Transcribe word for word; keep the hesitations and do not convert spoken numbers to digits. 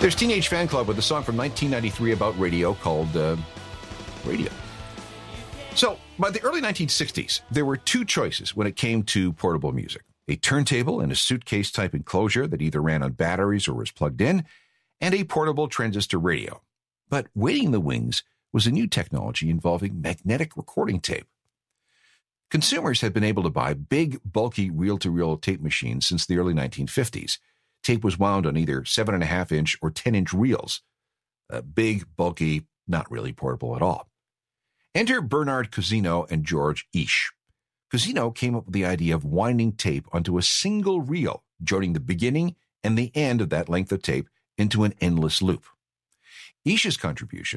There's Teenage Fan Club with a song from nineteen ninety-three about radio called uh, Radio. So, by the early nineteen sixties, there were two choices when it came to portable music. A turntable in a suitcase-type enclosure that either ran on batteries or was plugged in, and a portable transistor radio. But waiting in the wings was a new technology involving magnetic recording tape. Consumers had been able to buy big, bulky reel-to-reel tape machines since the early nineteen fifties. Tape was wound on either seven and a half inch or ten inch reels. Uh, big, bulky, not really portable at all. Enter Bernard Cousineau and George Eash. Cousineau came up with the idea of winding tape onto a single reel, joining the beginning and the end of that length of tape into an endless loop. Eash's contribution